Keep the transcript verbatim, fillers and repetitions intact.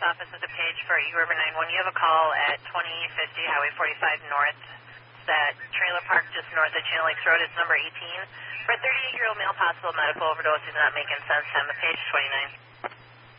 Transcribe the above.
office at the page for Eagle River nine one. You have a call at twenty fifty Highway forty-five North. That trailer park just north of Channel Lakes Road. It's number eighteen. For a thirty-eight-year-old male, possible medical overdose is not making sense. Time of page twenty-nine.